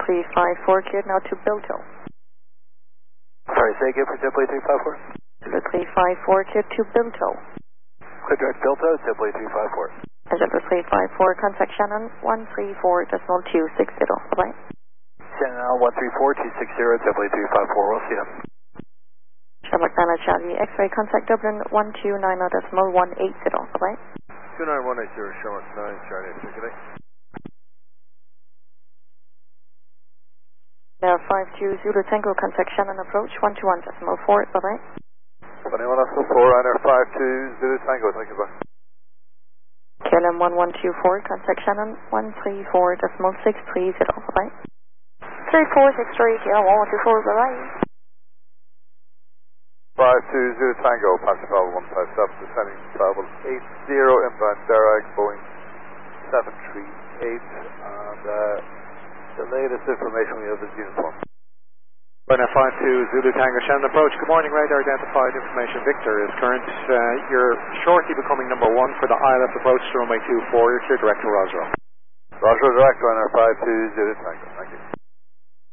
354, cleared now to Bilto. Sorry, say again for JetBlue 354? Zulu 354, cleared to Bilto. Clear direct Bilto, JetBlue 354. Zulu 354, contact Shannon 134.260, bye-bye. Shannon 134.260, JetBlue 354, we'll see you. Shamrock 9 Charlie, X-ray, contact Dublin 129.180, bye-bye. 29180, Shamrock 9 Charlie, circulate. Now 52 Zulu Tango, contact Shannon approach 121.4, bye-bye. 21.4, Ryanair 52 Zulu Tango, thank you, bye. KLM 1124, contact Shannon 134.630, bye-bye. 3463, KLM 1124, bye-bye. 52 Zulu Tango, passing travel 157, descending travel 80, inbound Derag, Boeing 738, and the latest information we have is uniform. Ryanair 52 Zulu Tango, Shannon approach. Good morning, radar identified information. Victor is current. You're shortly becoming number 1 for the ILS approach to runway 24. You're clear direct to Roswell. Roswell direct, Ryanair 52 Zulu Tango, thank you.